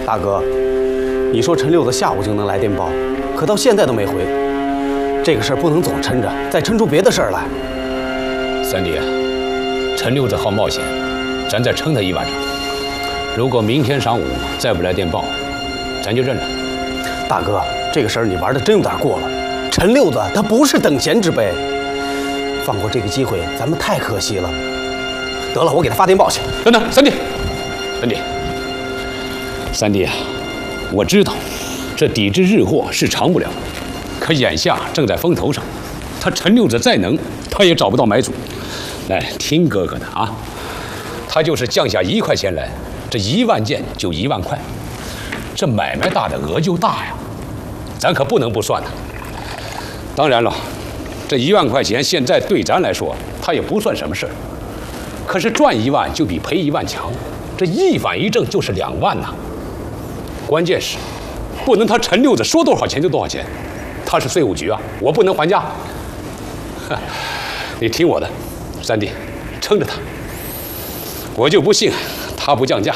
大哥，你说陈六子下午就能来电报，可到现在都没回。这个事儿不能总抻着，再抻出别的事儿来。 三弟，陈六子好冒险，咱再撑他一晚上。如果明天晌午再不来电报，咱就认了。 大哥，这个事儿你玩的真有点过了。陈六子他不是等闲之辈，放过这个机会，咱们太可惜了。得了，我给他发电报去。 等等，三弟，三弟啊，我知道这抵制日货是长不了，可眼下正在风头上，他陈六子再能，他也找不到买主。来，听哥哥的啊，他就是降下1块钱来，这1万件就1万块，这买卖大的额就大呀，咱可不能不算呐。当然了，这1万块钱现在对咱来说，它也不算什么事儿。可是赚1万就比赔1万强，这一反一正就是2万呐。关键是，不能他陈六子说多少钱就多少钱，他是税务局啊，我不能还价。你听我的，三弟，撑着他，我就不信他不降价。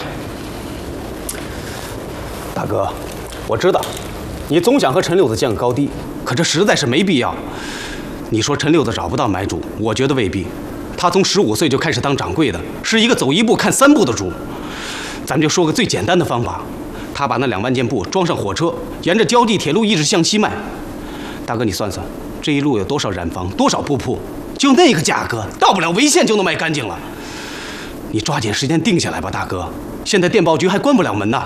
大哥，我知道，你总想和陈六子降个高低，可这实在是没必要。你说陈六子找不到买主，我觉得未必。他从15岁就开始当掌柜的，是一个走1步看3步的主。咱们就说个最简单的方法，他把那2万件布装上火车，沿着胶地铁路一直向西卖。大哥，你算算，这一路有多少染坊，多少布铺？就那个价格，到不了潍县就能卖干净了。你抓紧时间定下来吧，大哥。现在电报局还关不了门呢。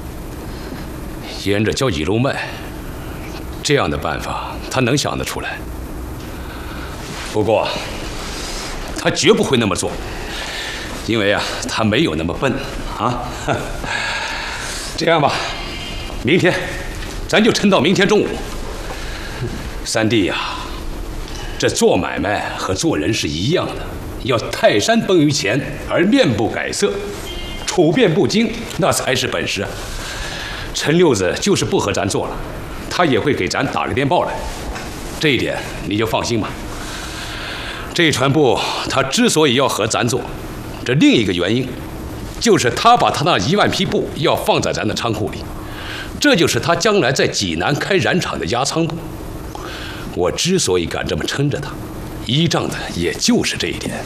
沿着胶脊路卖，这样的办法他能想得出来。不过，他绝不会那么做，因为啊，他没有那么笨啊。这样吧，明天咱就抻到明天中午。三弟呀，这做买卖和做人是一样的，要泰山崩于前而面不改色，处变不惊，那才是本事啊。陈六子就是不和咱做了，他也会给咱打个电报来，这一点你就放心吧。这船布他之所以要和咱做，这另一个原因，就是他把他那1万匹布要放在咱的仓库里，这就是他将来在济南开染厂的压仓布。我之所以敢这么撑着他，依仗的也就是这一点。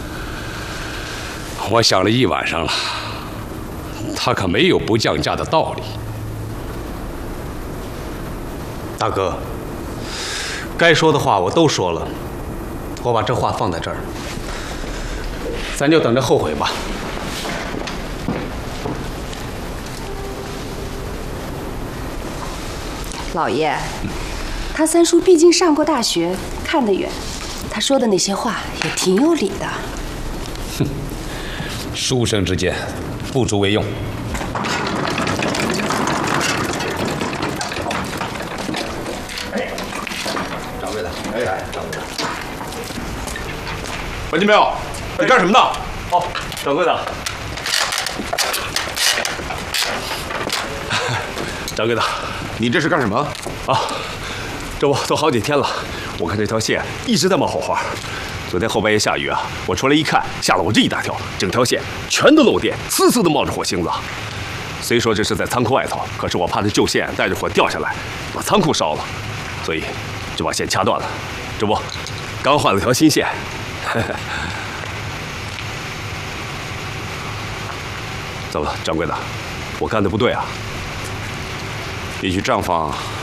我想了一晚上了，他可没有不降价的道理。 大哥，该说的话我都说了，我把这话放在这儿，咱就等着后悔吧。 老爷，他三叔毕竟上过大学，看得远，他说的那些话也挺有理的。 哼，书生之见，不足为用。 掌柜的，哎，掌柜的，闻见没有？你干什么呢？ 哦，掌柜的。 掌柜的，你这是干什么？ 啊，这不都好几天了，我看这条线一直在冒火花。昨天后半夜下雨啊，我出来一看，吓了我这一大跳，整条线全都漏电，丝丝的冒着火星子。虽说这是在仓库外头，可是我怕这旧线带着火掉下来，把仓库烧了，所以就把线掐断了。这不，刚换了条新线。怎么了，掌柜的？我干的不对啊？也许账房